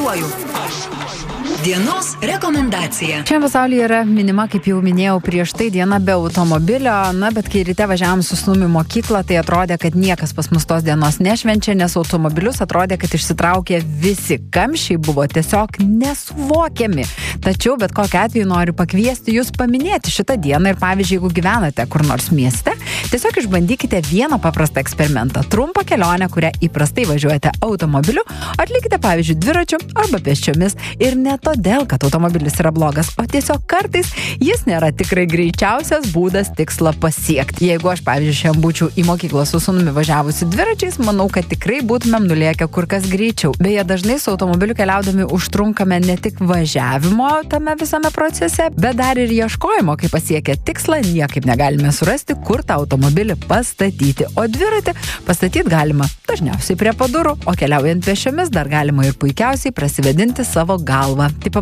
važiuoju. Dienos rekomendacija. Šiandien pasaulyje yra minima, kaip jau minėjau prieš tai, diena be automobilio, bet kai ryte važiavom su sūnumi mokyklą, tai atrodė, kad niekas pas mus tos dienos nešvenčia, nes automobilius atrodė, kad išsitraukė visi. Kamščiai buvo tiesiog nesuvokiami. Tačiau bet kokiu atveju noriu pakviesti jūs paminėti šitą dieną ir pavyzdžiui, jeigu gyvenate kur nors mieste, tiesiog išbandykite vieną paprastą eksperimentą. Trumpą kelionę, kurią įprastai važiuojate automobiliu, atlikite pavyzdžiui dviračiu arba pėsčiomis ir ne todėl, kad automobilis yra blogas, o tiesiog kartais jis nėra tikrai greičiausias būdas tikslą pasiekti. Jeigu aš, pavyzdžiui, šiandien būčiau į mokyklą su sūnumi važiavusi dviračiais, manau, kad tikrai būtumėm nulėkę kur kas greičiau. Beje, dažnai su automobiliu keliaudami užtrunkame ne tik važiavimo tame visame procese, bet dar ir ieškojimo, kaip pasiekę tikslą, niekaip negalime surasti, kur tą automobilį pastatyti. O dviratį pastatyti galima dažniausiai prie padurų, o keliaujant pėsčiomis dar galima ir puikiausiai prasivėdinti savo galvą.